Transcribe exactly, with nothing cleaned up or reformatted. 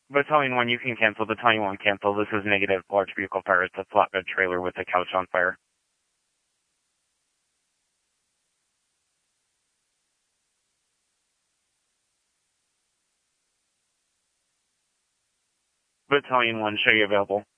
Battalion one, you can cancel. Battalion one, cancel. This is negative. Large vehicle fire. It's a flatbed trailer with a couch on fire. Battalion one, show you available.